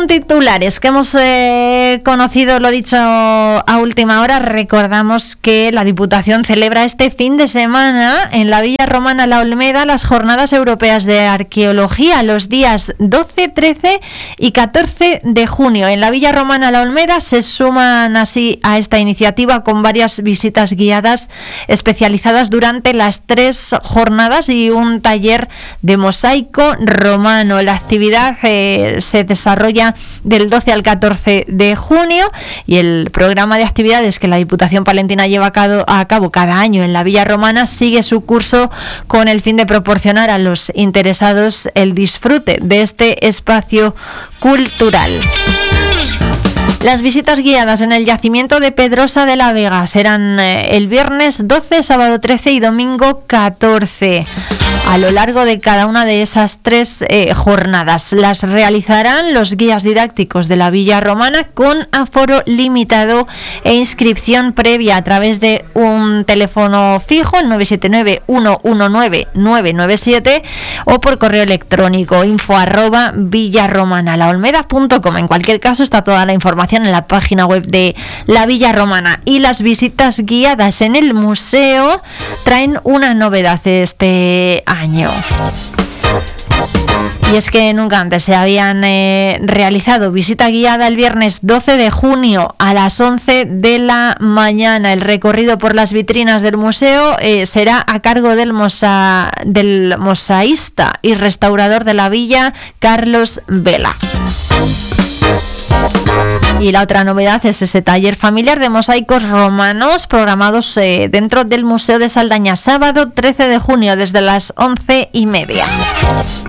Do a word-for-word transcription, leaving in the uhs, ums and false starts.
son titulares que hemos eh, conocido, lo dicho a última hora. Recordamos que la Diputación celebra este fin de semana en la Villa Romana La Olmeda las Jornadas Europeas de Arqueología los días doce, trece y catorce de junio. En la Villa Romana La Olmeda se suman así a esta iniciativa con varias visitas guiadas especializadas durante las tres jornadas y un taller de mosaico romano. La actividad eh, se desarrolla del doce al catorce de junio y el programa de actividades que la Diputación Palentina lleva a cabo, a cabo cada año en la Villa Romana sigue su curso con el fin de proporcionar a los interesados el disfrute de este espacio cultural. Las visitas guiadas en el yacimiento de Pedrosa de la Vega serán eh, el viernes doce, sábado trece y domingo catorce. A lo largo de cada una de esas tres eh, jornadas las realizarán los guías didácticos de la Villa Romana con aforo limitado e inscripción previa a través de un teléfono fijo, el nueve siete nueve, uno uno nueve, nueve nueve siete, o por correo electrónico info arroba villarromanalaolmeda punto com. En cualquier caso está toda la información en la página web de la Villa Romana. Y las visitas guiadas en el museo traen una novedad este año. Y es que nunca antes se habían eh, realizado visita guiada el viernes doce de junio a las once de la mañana. El recorrido por las vitrinas del museo eh, será a cargo del, mosa, del mosaísta y restaurador de la villa, Carlos Vela. Y la otra novedad es ese taller familiar de mosaicos romanos programados eh, dentro del Museo de Saldaña, sábado trece de junio desde las once y media.